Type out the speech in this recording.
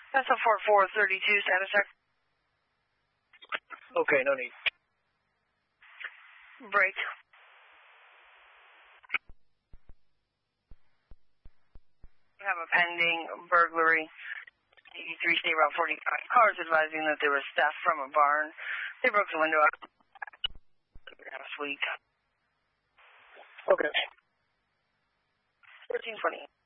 That's a 4432 status check. Okay, no need. Break. We have a pending burglary. 83 State Route 45. Cars advising that there was theft from a barn. They broke the window out last week. Okay. 1320.